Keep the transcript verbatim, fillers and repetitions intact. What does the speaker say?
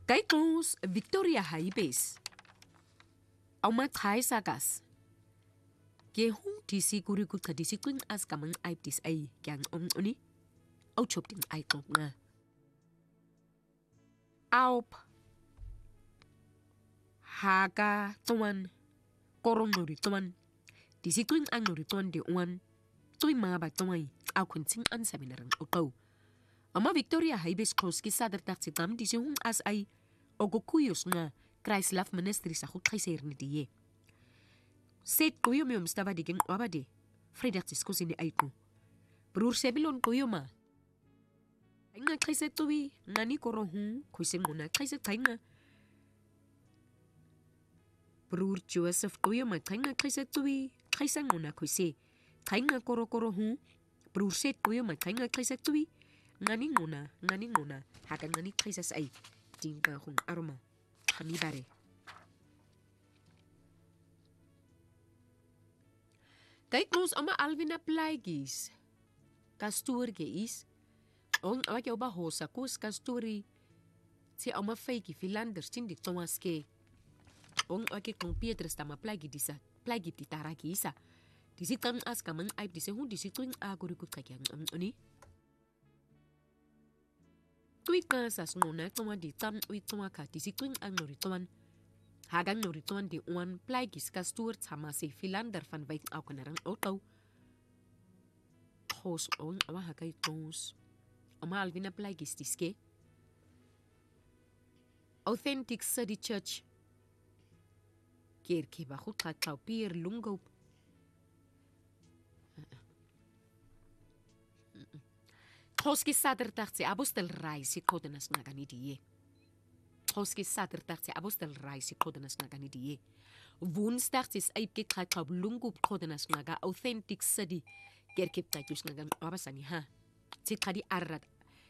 Kaitos Victoria Haibes. Au matai sagas. Ge hung tisi kuriku kadisi kling as kamang aip dis ay kyang om oni. Au chop ting ay klop nga. Aup. Haga tuan. Korong nori tuan. Disi kling ang nori tuan di uan. Tui mga ba tuan. Au kunting an sabi na rang ukaw. Ama Victoria Haibes klos ki sadar tak si tam disi hung as ay ogokuyos nga Kreislav ministry sa huk kaiser ni diye. Set kuyo mi umstava diging wabade. Fredak tisko sini aiko. Brur sebilon kuyo ma. Ay nga kaiser tuwi. Nga ni korohun. Kuising muna kaiser tay nga. Brur Joseph kuyo ma. Tay nga kaiser tuwi. Kaiser muna kuisi. Tay nga koro korohun. Brur set kuyo ma. Tay nga kaiser tuwi. Nga ni muna. Nga ni muna. Hakan nga ni kaiser sa ay. Tingka kung aroma. Hanibare. Kijk ons ama Alvina plaigis. Kastur geis. On awak oba hosa kus kasturi. Si ama feiki filanders tindik tomaske. On awak kong Petrus tama plaigi disa. Plaigi titara gisa. Disi tam as kamang aip disi hun disi tuing agurikut kakyang am oni. Tuit kasas nona toma di tam uit toma ka disi tuing ang norituan. Hagan norituan di uan plaigis kastur sama si filander van wijk au kanarang auto. Hos on awa hakay tons. Ama Alvina plaigis diske. Authentic City Church. Kerke ba goed gaat tau pier lungo. Hoski saterdag si abostel reis si kodenas nagani diye. Hoski saterdag si abostel reis si kodenas nagani diye. Woensdag is aipke kratau lungo kodenas naga Authentic City. Kerke tajus nagan abasani ha. Sit kadi arrat